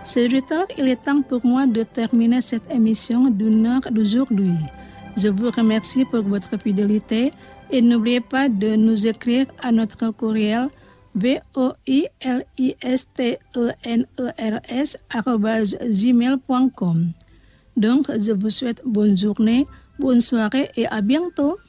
C'est retard, il est temps pour moi de terminer cette émission d'une heure d'aujourd'hui. Je vous remercie pour votre fidélité et n'oubliez pas de nous écrire à notre courriel voilistenners@gmail.com. Donc, je vous souhaite bonne journée, bonne soirée et à bientôt.